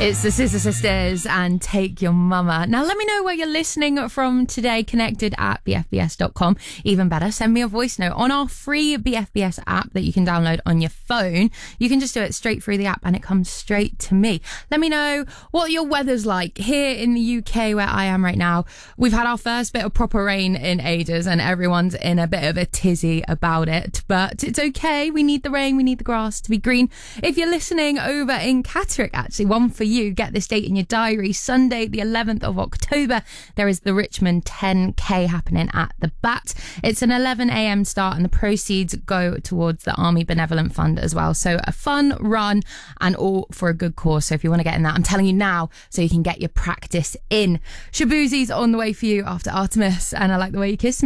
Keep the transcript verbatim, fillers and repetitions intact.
It's the Sister Sisters and Take Your Mama. Now, let me know where you're listening from today, connected at b f b s dot com. Even better, send me a voice note on our free B F B S app that you can download on your phone. You can just do it straight through the app and it comes straight to me. Let me know what your weather's like here in the U K where I am right now. We've had our first bit of proper rain in ages and everyone's in a bit of a tizzy about it, but it's okay. We need the rain. We need the grass to be green. If you're listening over in Catterick, actually, one for you. Get this date in your diary. Sunday, the eleventh of October, there is the Richmond ten K happening at the Bat. It's an eleven a.m. start and the proceeds go towards the Army Benevolent Fund as well. So a fun run and all for a good cause. So if you want to get in that, I'm telling you now so you can get your practice in. Shaboozie's on the way for you after Artemis, and I Like the Way You Kiss Me.